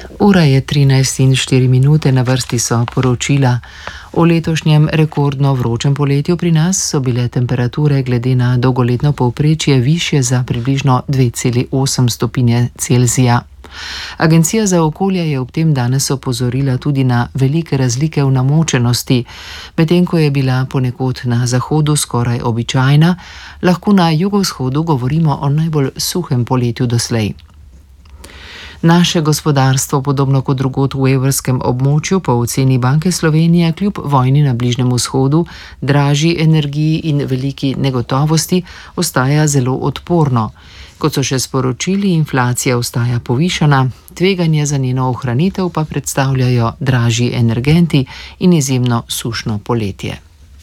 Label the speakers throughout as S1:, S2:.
S1: Ura je 13:04, na vrsti so poročila. V letošnjem rekordno vročem poletju pri nas so bile temperature glede na dolgoletno povprečje višje za približno 2,8 stopinje Celzija. Agencija za okolje je ob tem danes opozorila tudi na velike razlike v namočenosti. Medtem ko je bila ponekod na zahodu skoraj običajna, lahko na jugovzhodu govorimo o najbolj suhem poletju doslej. Naše gospodarstvo, podobno kot drugod v evrskem območju, po oceni Banke Slovenije, kljub vojni na Bližnjem vzhodu, dražji energiji in veliki negotovosti, ostaja zelo odporno. Kot so še sporočili, inflacija ostaja povišana, tveganje za njeno ohranitev pa predstavljajo dražji energenti in izjemno sušno poletje.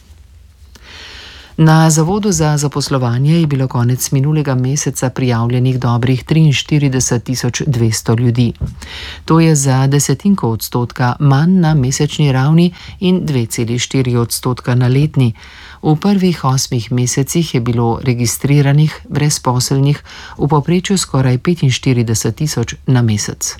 S1: Na Zavodu za zaposlovanje je bilo konec minulega meseca prijavljenih dobrih 43.200 ljudi. To je za 0,1% manj na mesečni ravni in 2,4% na letni. V prvih 8 mesecih je bilo registriranih brezposelnih v povprečju skoraj 45.000 na mesec.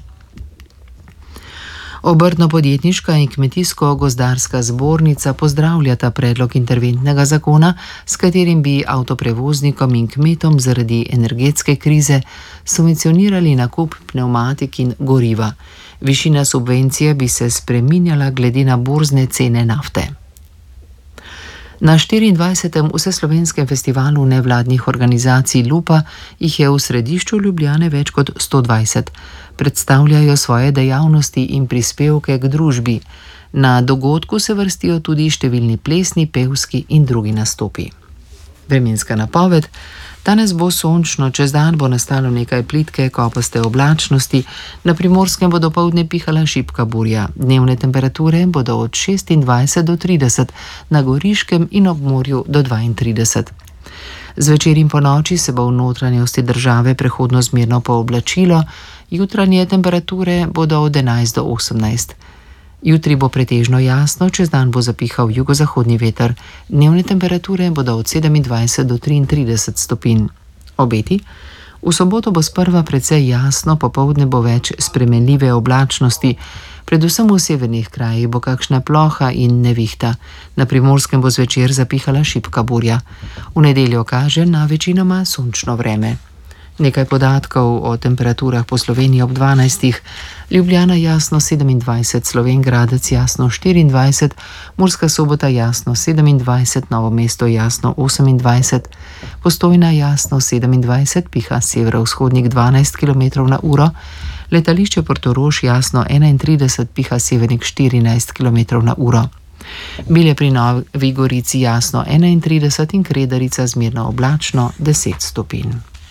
S1: Obrtno-podjetniška in kmetijsko-gozdarska zbornica pozdravljata predlog interventnega zakona, s katerim bi avtoprevoznikom in kmetom zaradi energetske krize subvencionirali nakup pnevmatik in goriva. Višina subvencije bi se spreminjala glede na borzne cene nafte. Na 24. vseslovenskem festivalu nevladnih organizacij Lupa jih je v središču Ljubljane več kot 120. Predstavljajo svoje dejavnosti in prispevke k družbi. Na dogodku se vrstijo tudi številni plesni, pevski in drugi nastopi. Vremenska napoved. Danes bo sončno, čez dan bo nastalo nekaj plitke, kopaste oblačnosti, na Primorskem bo dopoldne pihala šibka burja. Dnevne temperature bodo od 26 do 30, na Goriškem in ob morju do 32. Zvečer in ponoči se bo v notranjosti države prehodno zmerno pooblačilo, jutranje temperature bodo od 11 do 18. Jutri bo pretežno jasno, čez dan bo zapihal jugozahodni veter. Dnevne temperature bodo od 27 do 33 stopinj. Obeti? V soboto bo sprva precej jasno, popoldne bo več spremenljive oblačnosti. Predvsem v severnih krajih bo kakšna ploha in nevihta. Na Primorskem bo zvečer zapihala šibka burja. V nedeljo kaže na večinoma sončno vreme. Nekaj podatkov o temperaturah po Sloveniji ob 12. Ljubljana jasno 27, Slovenj Gradec jasno 24, Murska Sobota jasno 27, Novo mesto jasno 28, Postojna jasno 27, piha severovzhodnik 12 km/h, letališče Portorož jasno 31, piha severnik 14 km/h. Bilje pri Novi Gorici jasno 31 in Kredarica zmerno oblačno 10 stopinj.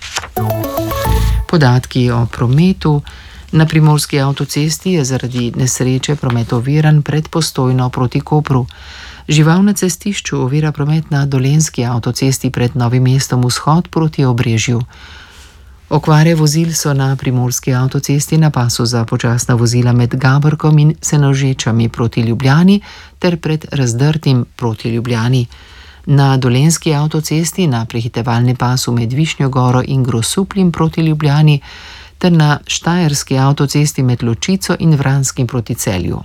S1: Podatki o prometu. Na primorski avtocesti je zaradi nesreče promet oviran pred Postojno proti Kopru. Žival na cestišču ovira promet na Dolenjski avtocesti pred Novim mestom vzhod proti Obrežju. Okvare vozil so na primorski avtocesti na pasu za počasna vozila med Gabrkom in Senožečami proti Ljubljani ter pred Razdrtim proti Ljubljani. Na Dolenjski avtocesti na prehitevalni pasu med Višnjo Goro in Grosupljem proti Ljubljani ter na Štajerski avtocesti med Ločico in Vranskim proti Celju.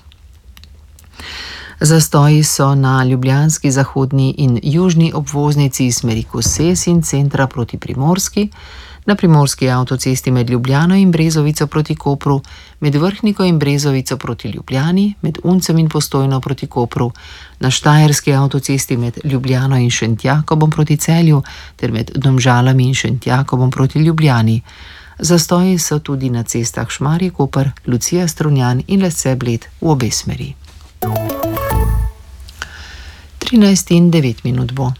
S1: Zastoji so na ljubljanski zahodni in južni obvoznici iz smeri Koses in centra proti Primorski, na primorski avtocesti med Ljubljano in Brezovico proti Kopru, med Vrhniko in Brezovico proti Ljubljani, med Uncem in Postojno proti Kopru, na Štajerski avtocesti med Ljubljano in Šentjakobom proti Celju ter med Domžalami in Šentjakobom proti Ljubljani. Zastoji so tudi na cestah Šmarje-Koper, Lucija-Strunjan in Lesce-Bled v obe smeri. 13:09 bo.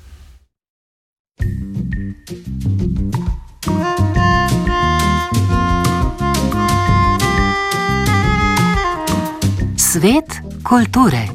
S2: Svet kulture.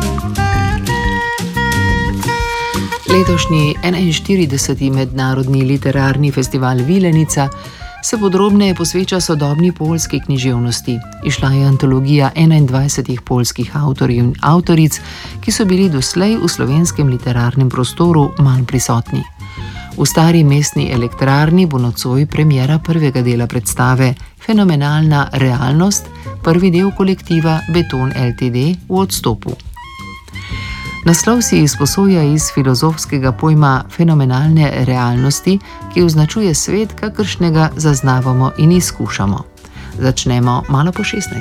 S1: Letošnji 41. mednarodni literarni festival Vilenica se podrobneje posveča sodobni poljski književnosti. Izšla je antologija 21 poljskih avtorjev in avtoric, ki so bili doslej v slovenskem literarnem prostoru manj prisotni. V Stari mestni elektrarni bo nocoj premiera prvega dela predstave Fenomenalna realnost, prvi del kolektiva Beton Ltd. V odstopu. Naslov si izposoja iz filozofskega pojma fenomenalne realnosti, ki označuje svet, kakršnega zaznavamo in izkušamo. Začnemo malo po 16.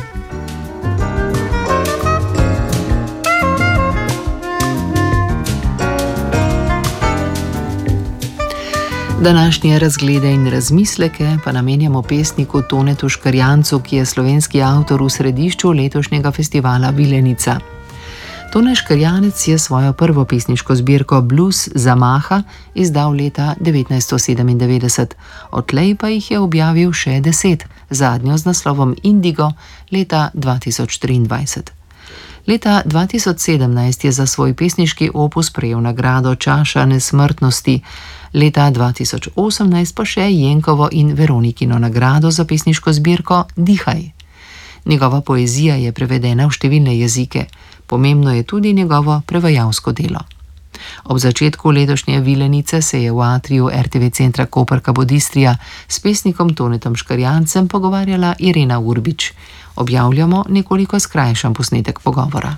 S1: Današnje razglede in razmisleke pa namenjamo pesniku Tonetu Škrjancu, ki je slovenski avtor v središču letošnjega festivala Vilenica. Tone Škrjanec je svojo prvo pesniško zbirko Blues Zamaha izdal leta 1997, odtlej pa jih je objavil še 10, zadnjo z naslovom Indigo leta 2023. Leta 2017 je za svoj pesniški opus prejel nagrado Čaša nesmrtnosti, leta 2018 pa še Jenkovo in Veronikino nagrado za pesniško zbirko Dihaj. Njegova poezija je prevedena v številne jezike, pomembno je tudi njegovo prevajalsko delo. Ob začetku letošnje Vilenice se je v atriju RTV centra Koper Kabodistrija s pesnikom Tonetom Škrjancem pogovarjala Irena Urbič. Objavljamo nekoliko skrajšan posnetek pogovora.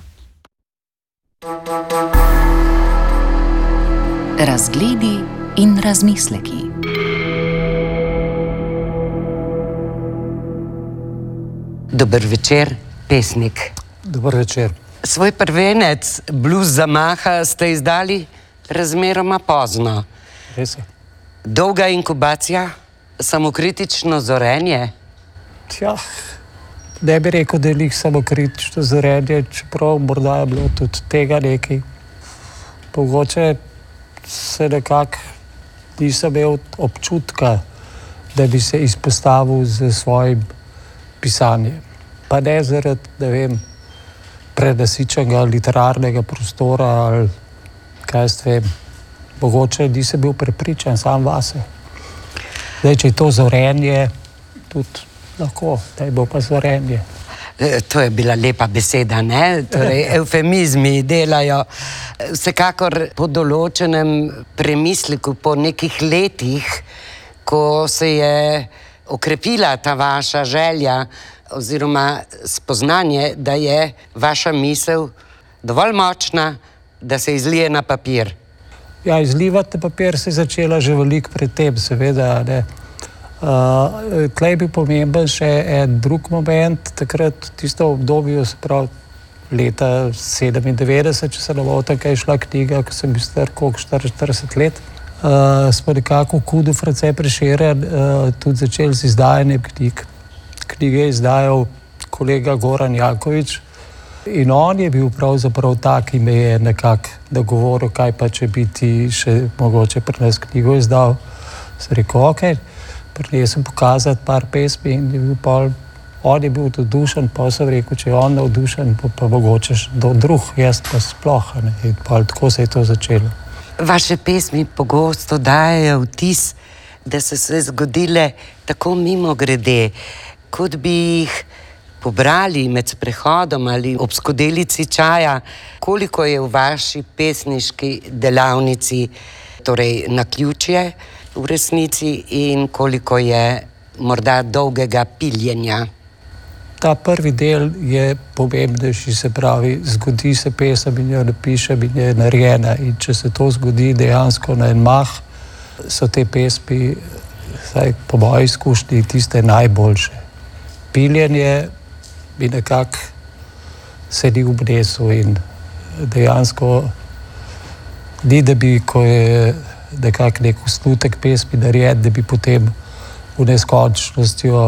S2: Razgledi in razmisleki.
S3: Dober večer, pesnik.
S4: Dober večer.
S3: Svoj prvenec Blues Zamaha ste izdali razmeroma pozno.
S4: Res je.
S3: Dolga inkubacija, samokritično zorenje.
S4: Tja, ne bi rekel, da je lih samokritično zorenje, čeprav morda je bilo tudi tega nekaj. Mogoče se nekako nisem imel občutka, da bi se izpostavil z svojim pisanjem. Pa ne zaradi, ne vem, prenasičenega literarnega prostora ali kaj jaz vem. Mogoče nisem bil prepričan sam vase. Zdaj, če je to zorenje, tudi lahko, da je bo pa zorenje.
S3: To je bila lepa beseda, ne? Torej, eufemizmi delajo. Vsekakor po določenem premisleku, po nekih letih, ko se je okrepila ta vaša želja oziroma spoznanje, da je vaša misel dovolj močna, da se izlije na papir.
S4: Ja, izlivati na papir se je začela že veliko pred tem, seveda, ne. Tlej bi pomemben še en drug moment, takrat v tisto obdobju, se pravi leta 97, če se ne motim, kaj je šla knjiga, ko sem bil star koliko 44 let, smo nekako v KUD-u France Prešeren tudi začeli z izdajanjem knjig. Knjige je izdajal kolega Goran Janković in on je bil pravzaprav tak, ki me je nekako dogovoril, kaj pa če bi ti še mogoče pri nas knjigo izdal. Sem rekel, okej, prinesem pokazati par pesmi in je bil pol, on je bil navdušen, pa sem rekel, če je on navdušen, pa mogoče do drug, jaz pa sploh, ne. In pol tako se je to začelo.
S3: Vaše pesmi pogosto dajejo vtis, da so se zgodile tako mimogrede, kot bi jih pobrali med sprehodom ali ob skodelici čaja. Koliko je v vaši pesniški delavnici torej naključje v resnici in koliko je morda dolgega piljenja?
S4: Ta prvi del je pomembnejši, se pravi, zgodi se pesem in jo napišem in je narejena. In če se to zgodi dejansko na en mah, so te pesmi, vsaj po moji izkušnji, tiste najboljše. Piljenje bi nekako se ni obnesel in dejansko ni, da bi, ko je nekako nek osnutek pesmi narejen, da bi potem v neskončnostjo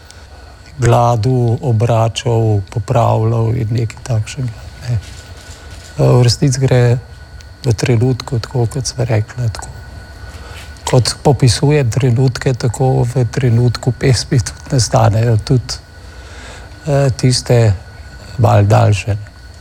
S4: gladu, obračal, popravljal in nekaj takšnega. Ne. V resnici gre v trenutku, tako kot sva rekla, tako. Kot popisujem trenutke, tako v trenutku pesmi tudi nastanejo, tudi tiste malo daljše.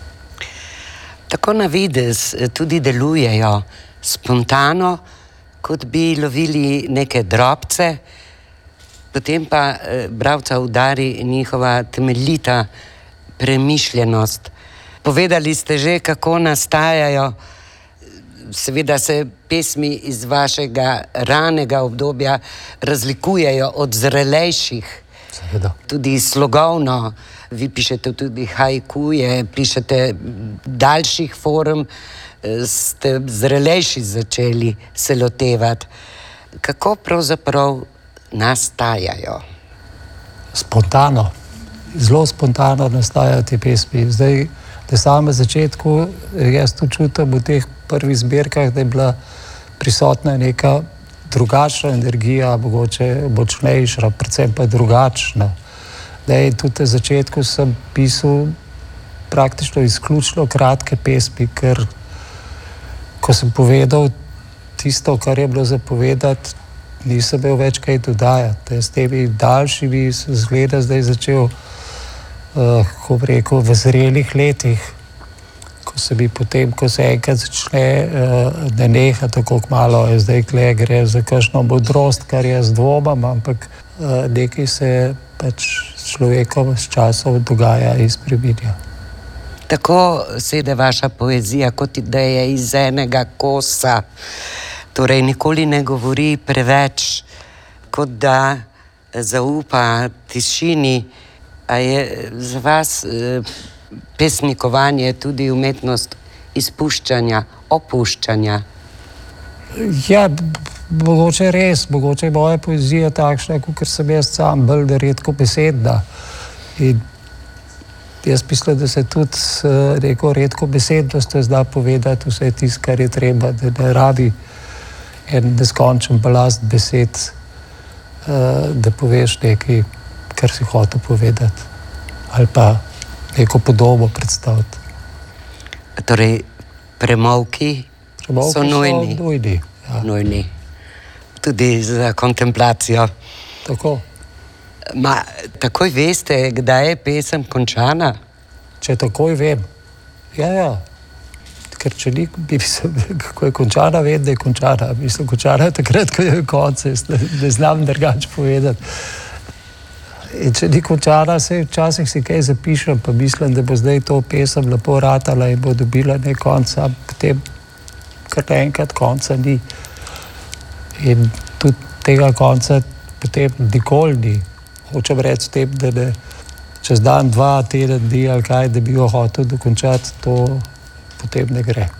S3: Tako na videz tudi delujejo spontano, kot bi lovili neke drobce, potem pa bralca udari njihova temeljita premišljenost. Povedali ste že, kako nastajajo. Seveda se pesmi iz vašega ranega obdobja razlikujejo od zrelejših
S4: Seveda.
S3: Tudi slogovno, vi pišete tudi haikuje, pišete daljših form, ste zrelejši začeli se lotevati. Kako pravzaprav nastajajo?
S4: Spontano, zelo spontano nastajajo te pesmi. Zdaj, na samem začetku jaz to čutim v teh prvih zbirkah, da je bila prisotna neka drugačna energija, mogoče močnejša, predvsem pa drugačna. Zdaj, tudi na začetku sem pisal praktično izključno kratke pesmi, ker ko sem povedal tisto, kar je bilo zapovedati, nisem imel več kaj dodajati. S temi daljšimi sem zgleda zdaj začel, kako bi rekel, v zrelih letih, ko se mi potem, ko se enkrat začne ne neha tako malo, zdaj gre za kakšno modrost, kar jaz dvomam, ampak nekaj se pač s človekom s časom dogaja in spreminja.
S3: Tako sede vaša poezija, kot da je iz enega kosa. Torej, nikoli ne govori preveč, kot da zaupa tišini. A je za vas pesnikovanje tudi umetnost izpuščanja, opuščanja?
S4: Ja, mogoče res, mogoče je moja poezija takšna, kot sem jaz sam, bolj redko besedna. In jaz mislim, da se tudi neko redko besednost zna povedati vse tisto, kar je treba, da ne rabi en neskončen balast besed, da poveš nekaj, kar si hotel povedati, ali pa neko podobo predstaviti.
S3: Torej, premolki so nujni.
S4: Ja.
S3: Nujni. Tudi za kontemplacijo.
S4: Tako.
S3: Takoj veste, kdaj je pesem končana?
S4: Če takoj vem. Ja. Ker če ni, kako je končana, vem, da je končana. Mislim, končana je takrat, ko je konec, ne znam drugače povedati. In če ni končana, včasih si kaj zapišem, pa mislim, da bo zdaj to pesem lepo ratala in bo dobila nek konc, a potem kar enkrat konca ni. In tudi tega konca potem nikoli ni. Hočem reči tem, da ne čez dan, dva, teden dni ali kaj, da bi jo hotel dokončati, to potem ne gre.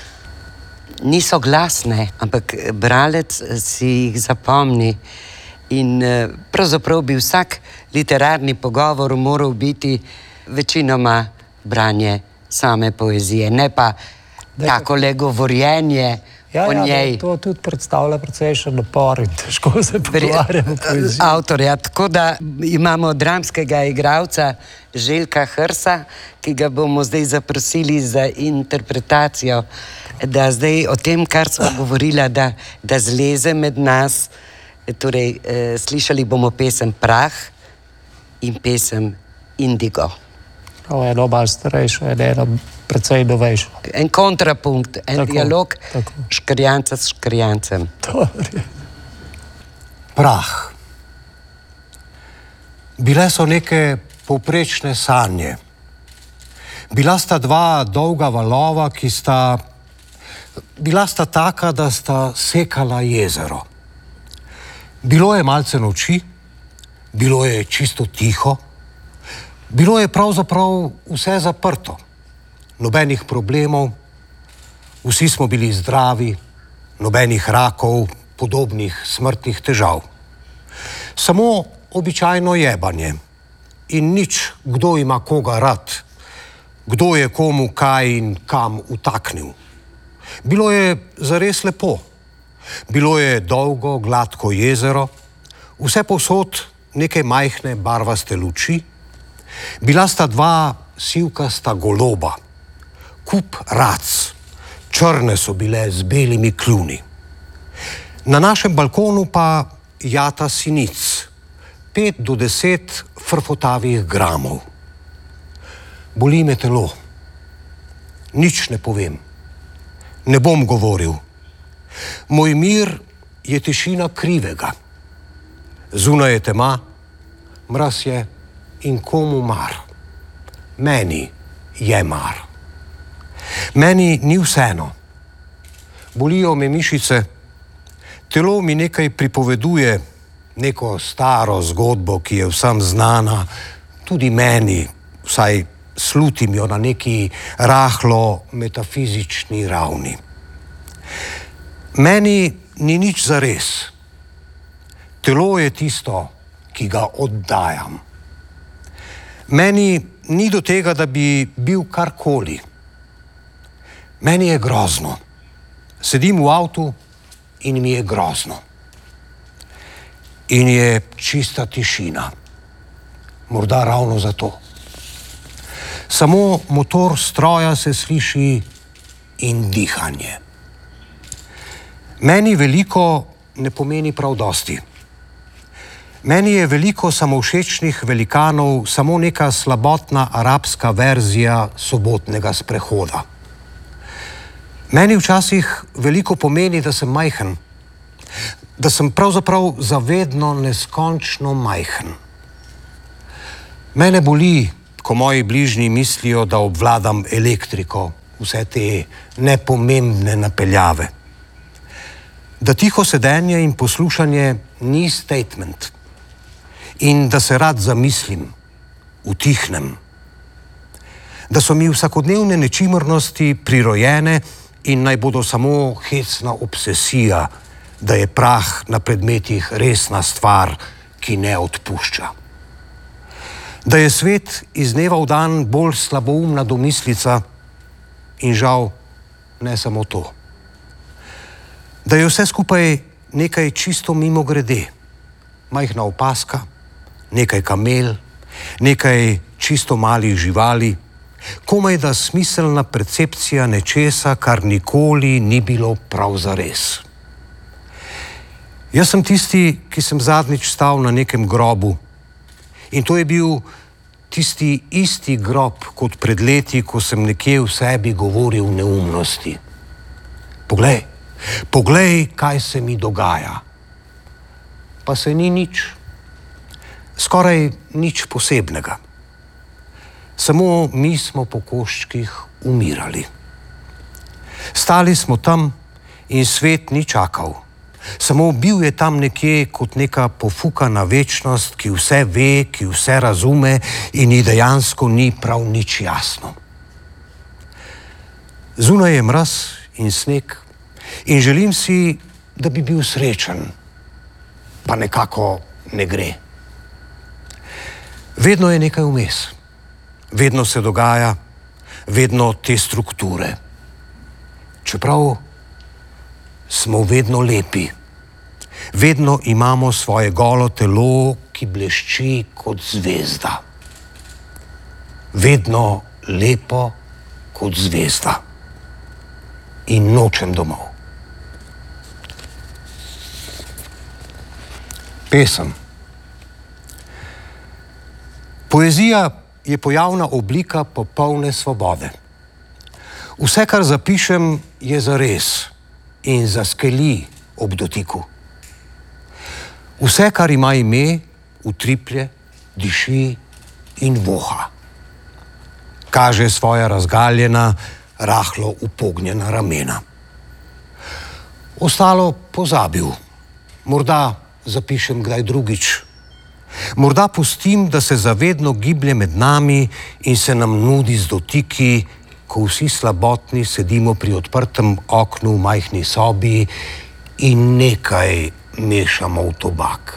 S3: Niso glasne, ampak bralec si jih zapomni in pravzaprav bi vsak literarni pogovor moral biti večinoma branje same poezije, ne pa takole govorjenje o njej.
S4: Ja, to tudi predstavlja precejšen napor in težko se pogovarjamo o poeziji.
S3: Avtorja, tako da imamo dramskega igralca Željka Hrsa, ki ga bomo zdaj zaprosili za interpretacijo, da zdaj o tem, kar smo govorila, da zleze med nas. Torej, slišali bomo pesem Prah in pesem Indigo.
S4: Eno malo starejšo, eno precej novejšo.
S3: En kontrapunkt, en dialog škrjanca s škrjancem.
S5: Prah. Bile so neke povprečne sanje. Bila sta dva dolga valova, bila sta taka, da sta sekala jezero. Bilo je malce noči, bilo je čisto tiho, bilo je pravzaprav vse zaprto, nobenih problemov, vsi smo bili zdravi, nobenih rakov, podobnih smrtnih težav. Samo običajno jebanje in nič, kdo ima koga rad, kdo je komu kaj in kam utaknil. Bilo je zares lepo. Bilo je dolgo, gladko jezero, vse povsod neke majhne barvaste luči. Bila sta dva sivkasta goloba, kup rac, črne so bile z belimi kljuni. Na našem balkonu pa jata sinic, 5 do 10 frfotavih gramov. Boli me telo, nič ne povem, ne bom govoril. Moj mir je tišina krivega. Zunaj je tema, mraz je in komu mar. Meni je mar. Meni ni vseeno. Bolijo me mišice, telo mi nekaj pripoveduje, neko staro zgodbo, ki je vsem znana, tudi meni, vsaj slutim jo na neki rahlo metafizični ravni. Meni ni nič zares. Telo je tisto, ki ga oddajam. Meni ni do tega, da bi bil karkoli. Meni je grozno. Sedim v avtu in mi je grozno. In je čista tišina. Morda ravno zato. Samo motor stroja se sliši in dihanje. Meni veliko ne pomeni prav dosti. Meni je veliko samovšečnih velikanov samo neka slabotna arabska verzija sobotnega sprehoda. Meni včasih veliko pomeni, da sem majhen, da sem pravzaprav zavedno neskončno majhen. Mene boli, ko moji bližnji mislijo, da obvladam elektriko, vse te nepomembne napeljave. Da tiho sedenje in poslušanje ni statement in da se rad zamislim, utihnem. Da so mi vsakodnevne nečimrnosti prirojene in naj bodo samo hecna obsesija, da je prah na predmetih resna stvar, ki ne odpušča. Da je svet iz dneva v dan bolj slaboumna domislica in žal ne samo to. Da je vse skupaj nekaj čisto mimogrede, majhna opaska, nekaj kamel, nekaj čisto malih živali, komaj da smiselna percepcija nečesa, kar nikoli ni bilo prav zares. Jaz sem tisti, ki sem zadnjič stal na nekem grobu in to je bil tisti isti grob kot pred leti, ko sem nekje v sebi govoril neumnosti. Poglej, kaj se mi dogaja. Pa se ni nič. Skoraj nič posebnega. Samo mi smo po koščkih umirali. Stali smo tam in svet ni čakal. Samo bil je tam nekje kot neka pofukana večnost, ki vse ve, ki vse razume in ji dejansko ni prav nič jasno. Zunaj je mraz in sneg in želim si, da bi bil srečen, pa nekako ne gre. Vedno je nekaj vmes. Vedno se dogaja, vedno te strukture. Čeprav smo vedno lepi. Vedno imamo svoje golo telo, ki blešči kot zvezda. Vedno lepo kot zvezda. In nočem domov. Pesem. Poezija je pojavna oblika popolne svobode. Vse, kar zapišem, je zares in zaskeli ob dotiku. Vse, kar ima ime, utriplje, diši in voha. Kaže svoja razgaljena, rahlo upognjena ramena. Ostalo pozabil. Morda zapišem kdaj drugič. Morda pustim, da se zavedno giblje med nami in se nam nudi z dotiki, ko vsi slabotni sedimo pri odprtem oknu v majhni sobi in nekaj mešamo v tobak.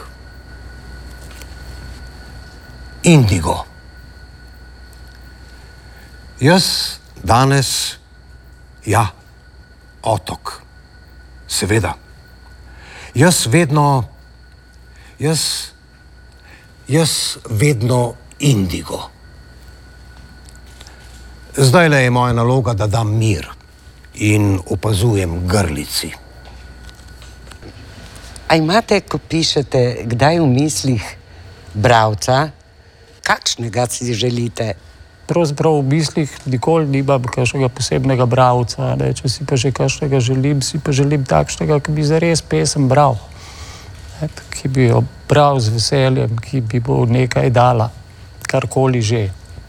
S5: Indigo. Jaz danes, ja, otok. Seveda. Jaz vedno indigo. Zdajle je moja naloga, da dam mir in opazujem grlici.
S3: A imate, ko pišete, kdaj v mislih bralca? Kakšnega si želite?
S4: Pravzaprav v mislih nikoli nimam kakšnega posebnega bralca. Če si pa že kakšnega želim, si pa želim takšnega, ki bi zares pesem bral. Ki bi jo bral z veseljem, ki bi bo nekaj dala, karkoli že.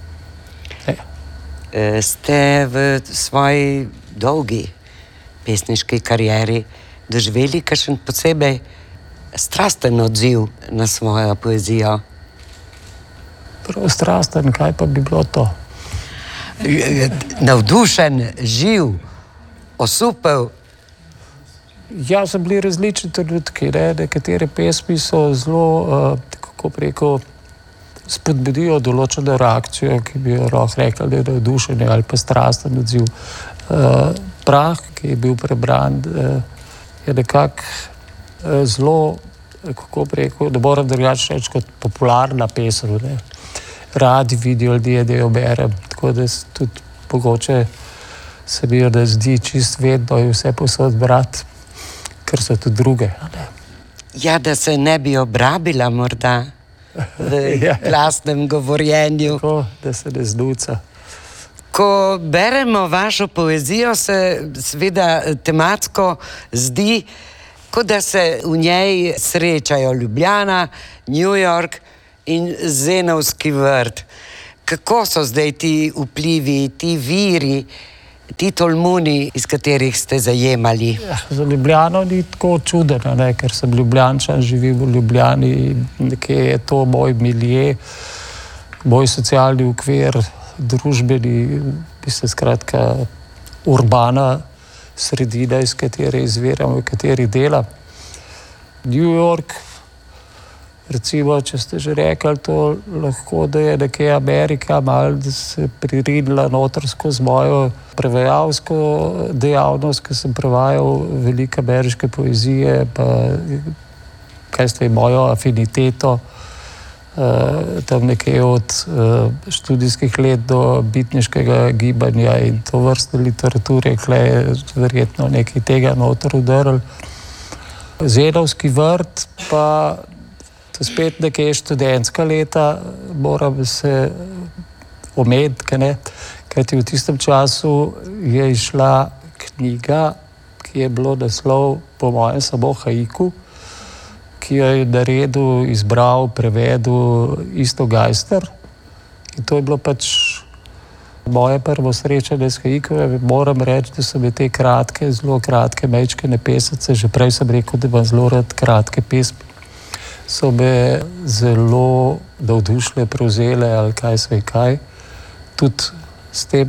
S3: Ste v svoji dolgi pesniški karieri doživeli kakšen posebej strasten odziv na svojo poezijo.
S4: Prav strasten, kaj pa bi bilo to?
S3: Navdušen, živ, osupel.
S4: Ja, so bili različni trenutki, ne? Nekatere pesmi so zelo, kako preko, spodbudijo določeno reakcijo, ki bi jo lahko rekli, da je navdušenje ali pa strasten odziv. Prah, ki je bil prebran, je nekako zelo, kako preko, da moram drugače reči kot popularna pesem, ne? Radi vidijo ljudje, da jo berem, tako da tudi mogoče se mi da zdi čist vedno in vse posod brati, ker so tudi druge. Ne?
S3: Ja, da se ne bi obrabila morda v glasnem govorjenju.
S4: Tako, da se ne zduca.
S3: Ko beremo vašo poezijo, se seveda tematsko zdi, kot da se v njej srečajo Ljubljana, New York in Zenovski vrt. Kako so zdaj ti vplivi, ti viri, ti tolmuni, iz katerih ste zajemali?
S4: Ja, za Ljubljano ni tako čudeno, ne? Ker sem Ljubljančan, živim v Ljubljani, nekje je to moj milje, moj socialni okvir, družbeni, skratka urbana sredina, iz katere izviram, v kateri delam. New York, recimo, če ste že rekli, to lahko, da je nekaj Amerika, malo da se pririnila noter skozi mojo prevajalsko dejavnost, ker sem prevajal veliko ameriške poezije, pa kaj ste, mojo afiniteto, tam nekaj od študijskih let do bitniškega gibanja in to vrste literature, kle je verjetno nekaj tega noter udaril. Zenovski vrt pa to spet nekaj študentska leta, moram se omeniti, kajti v tistem času je išla knjiga, ki je bilo naslov po mojem samo haiku, ki jo je naredil, izbral, prevedel Isto Geister. In to je bilo pač moje prvo srečanje s haikom. Moram reči, da so me te kratke, zelo kratke mečkene pesece, že prej sem rekel, da imam zelo rad kratke pesmi, so me zelo navdušile, prevzele ali kaj sve kaj. Tudi s tem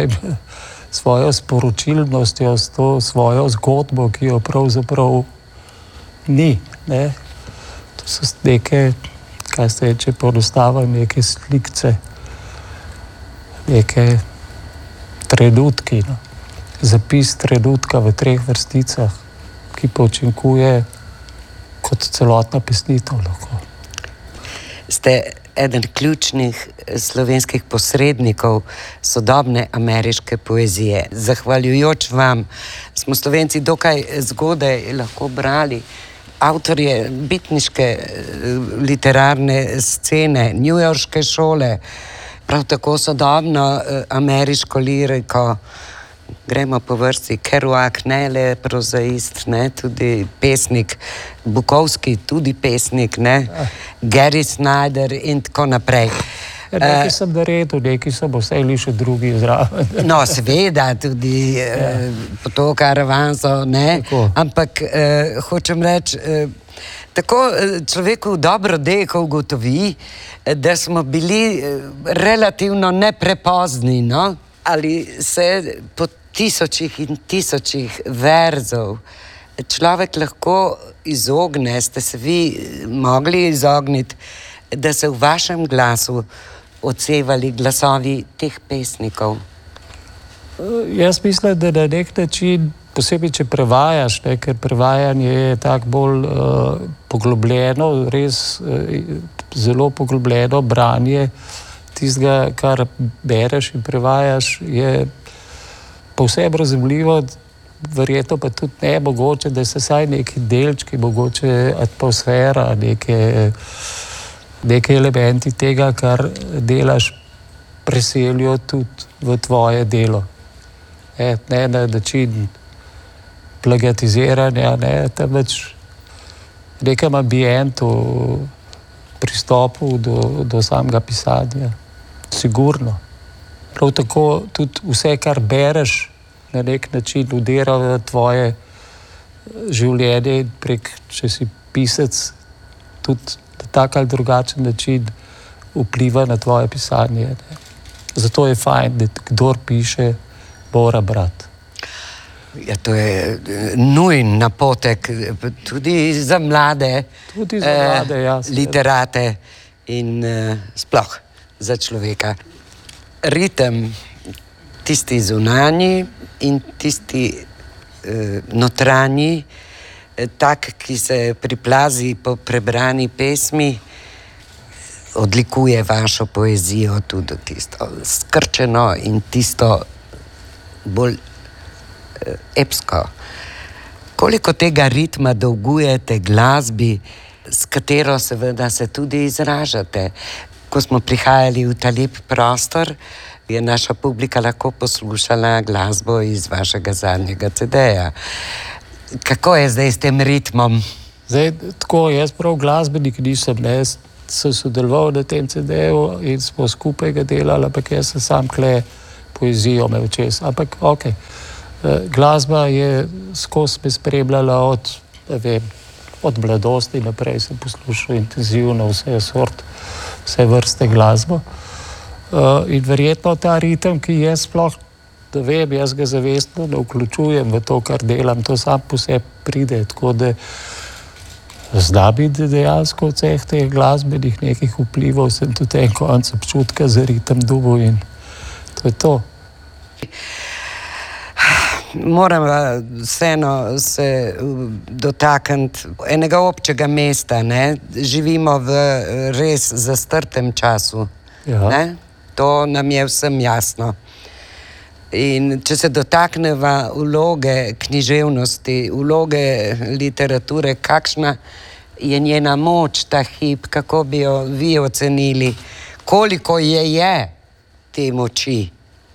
S4: svojo sporočilnostjo, s to svojo zgodbo, ki jo pravzaprav ni, ne? To so neke, kaj se če poenostavim, neke slikce, neke trenutki, no? Zapis trenutka v 3 vrsticah, ki pa učinkuje kot celotna pesnitev lahko.
S3: Ste eden ključnih slovenskih posrednikov sodobne ameriške poezije. Zahvaljujoč vam smo Slovenci dokaj zgodaj lahko brali avtorje bitniške literarne scene, newyorške šole, prav tako sodobno ameriško liriko. Gremo po vrsti, Kerouac, ne le prozaist, ne, tudi pesnik, Bukovski, tudi pesnik, ne, Gary Snyder in tako naprej.
S4: Nekaj sem naredil, nekaj sem vsej še drugi zraven.
S3: No, seveda, tudi Potoka, Ravanzo, ne, ampak hočem reči, tako človeku dobro de, ko ugotovi, da smo bili relativno neprepozni, no? Ali se po tisočih in tisočih verzov človek lahko izogne, ste se vi mogli izogniti, da se v vašem glasu odsevali glasovi teh pesnikov?
S4: Jaz mislim, da na nek način, posebej če prevajaš, ne, ker prevajanje je tako bolj poglobljeno, res zelo poglobljeno branje tistega, kar bereš in prevajaš, je povsem razumljivo, verjetno pa tudi ne mogoče, da se vsaj neki delčki, mogoče atmosfera, neke elementi tega, kar delaš, preselijo tudi v tvoje delo. Ne na način plagiatiziranja, ne, temveč nekem ambientu, pristopu do samega pisanja. Sigurno. Prav tako tudi vse, kar bereš, na nek način udira v tvoje življenje prek, če si pisec tudi na tak ali drugačen način vpliva na tvoje pisanje. Ne. Zato je fajn, da kdor piše, mora brati.
S3: Ja, to je nujen napotek tudi za mlade, literate in sploh za človeka. Ritem, tisti zunanji in tisti notranji, tak, ki se priplazi po prebrani pesmi, odlikuje vašo poezijo, tudi tisto skrčeno in tisto bolj epsko. Koliko tega ritma dolgujete glasbi, s katero seveda se tudi izražate? Ko smo prihajali v ta lep prostor, je naša publika lahko poslušala glasbo iz vašega zadnjega CD-ja. Kako je zdaj s tem ritmom?
S4: Zdaj, tako, jaz prav glasbenik nisem, ne, sem sodeloval na tem CD-ju in smo skupaj ga delali, ampak jaz sem sam kle poezijo imel čez. Ampak, ok, glasba je skozi me spremljala od mladosti naprej, sem poslušal intenzivno vse vrste glasbo. In verjetno ta ritem, ki jaz sploh, da vem, jaz ga zavestno ne vključujem v to, kar delam, to sam po sebi pride, tako da zna biti dejansko od vseh teh glasbenih nekih vplivov, sem tudi en konec občutka za ritem dobil in to je to.
S3: Moram vseeno se dotakniti enega občega mesta, ne? Živimo v res zastrtem času.
S4: Ja.
S3: Ne? To nam je vsem jasno. In če se dotakneva vloge književnosti, vloge literature, kakšna je njena moč ta hip, kako bi jo vi ocenili, koliko je te moči?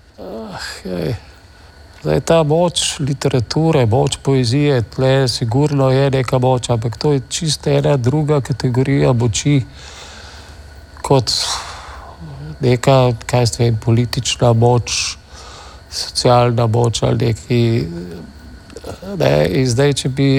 S4: Zdaj, ta moč literature, moč poezije, tle sigurno je neka moč, ampak to je čisto ena druga kategorija moči kot neka, kaj se vem, politična moč, socialna moč ali neki. Ne, in zdaj,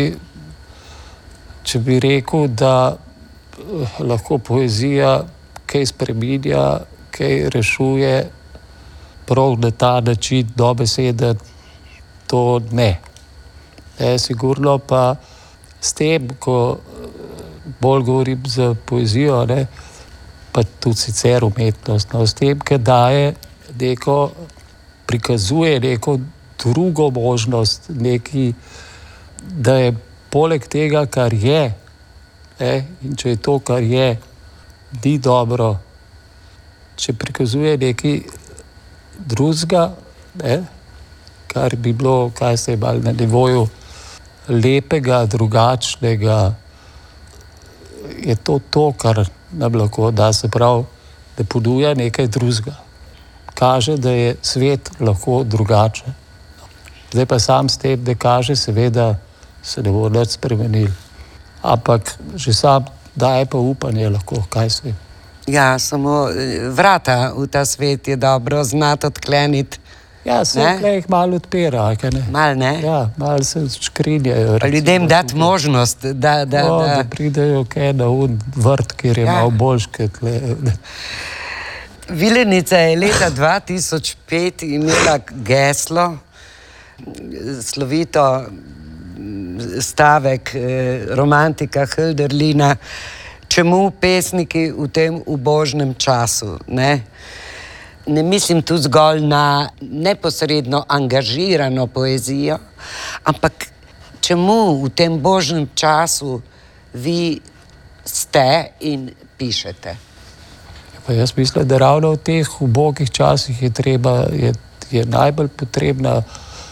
S4: če bi rekel, da lahko poezija kaj spreminja, kaj rešuje, prav na ta način dobesedno, to ne. Sigurno pa s tem, ko bolj govorim za poezijo, ne, pa tudi sicer umetnost, no, s tem, ki daje neko, prikazuje neko drugo možnost, neki, da je poleg tega, kar je, ne, in če je to, kar je, ni dobro, če prikazuje neki drugega, ne, kar bi bilo, kaj se je malo na nivoju lepega, drugačnega, je to, kar nam lahko da, se pravi, da ponuja nekaj drugega. Kaže, da je svet lahko drugačen. Zdaj pa sam s tem, da kaže, seveda se ne bo nič spremenil. Ampak že sam daje pa upanje lahko, kaj se je.
S3: Ja, samo vrata v ta svet je dobro znati odkleniti.
S4: Ja, se jih malo odpira, kaj ne?
S3: Mal ne?
S4: Ja, malo se škrinjajo.
S3: Pa ljudem dati možnost,
S4: da pridejo kaj na vrt, kjer je malo boljš, tle.
S3: Vilenica je leta 2005 imela geslo, slovito stavek romantika Hölderlina, čemu pesniki v tem ubožnem času, ne? Ne mislim tu zgolj na neposredno angažirano poezijo, ampak čemu v tem božnem času vi ste in pišete?
S4: Pa jaz mislim, da ravno v teh ubogih časih je najbolj potrebna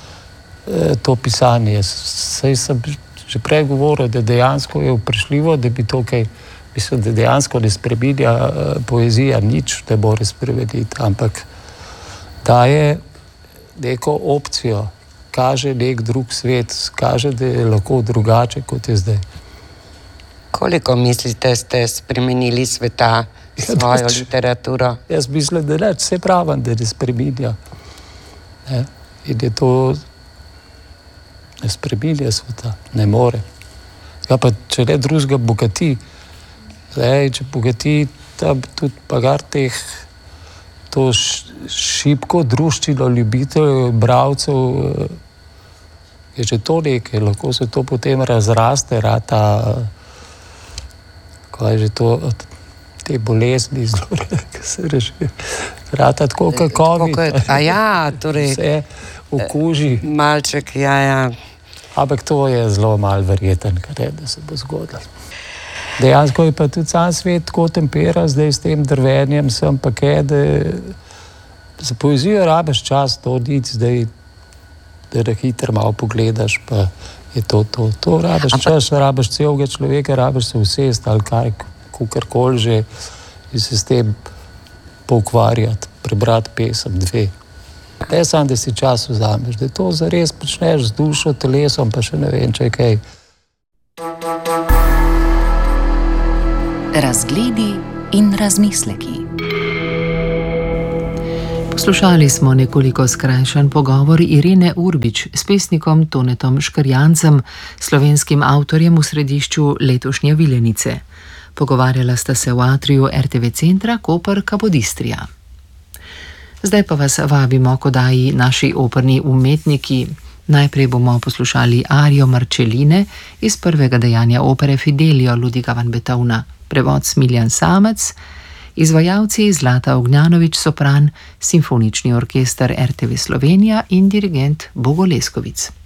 S4: to pisanje. Saj sem že prej govoril, da dejansko je vprašljivo, da bi to kaj, mislim, da dejansko ne spreminja poezija, nič ne more spremeniti, ampak daje neko opcijo, kaže nek drug svet, kaže, da je lahko drugače, kot je zdaj.
S3: Koliko mislite, ste spremenili sveta, svojo literaturo?
S4: Jaz mislim, da ne, vse pravim, da ne spreminja. Ne? In je to, ne spreminja sveta, ne more. Ja, pa če ne drugega bogati. Zdaj, če bogati tam tudi pagar teh, to šibko druščino ljubiteljev, bravcev, je že to nekaj, lahko se to potem razraste, rata, kaj je že to, te bolezni, zelo, ki se reši, rata tako kakovi.
S3: Torej,
S4: vse okuži.
S3: Malček, ja.
S4: Ampak to je zelo malo verjeten, da se bo zgodilo. Dejansko je pa tudi sam svet tako tempera, zdaj s tem drvenjem sem pa kaj, da za poezijo rabiš čas, to nič zdaj, da hitro malo pogledaš, pa je to. To rabiš čas, rabiš celega človeka, rabiš se usest ali kakorkoli že in se s tem poukvarjati, prebrati pesem, 2. Ne samo, da si čas vzameš, da to zares počneš z dušo, telesom, pa še ne vem, če je kaj.
S2: Razgledi in razmisleki.
S1: Poslušali smo nekoliko skrajšan pogovor Irene Urbič s pesnikom Tonetom Škrjancem, slovenskim avtorjem v središču letošnje Vilenice. Pogovarjala sta se v atriju RTV centra Koper Kapodistrija. Zdaj pa vas vabimo k oddaji Naši operni umetniki. Najprej bomo poslušali arijo Marčeline iz prvega dejanja opere Fidelio Ludviga van Beethovna, prevod Smiljan Samec, izvajalci Zlata Ognjanović sopran, Simfonični orkester RTV Slovenija in dirigent Bogo Leskovic.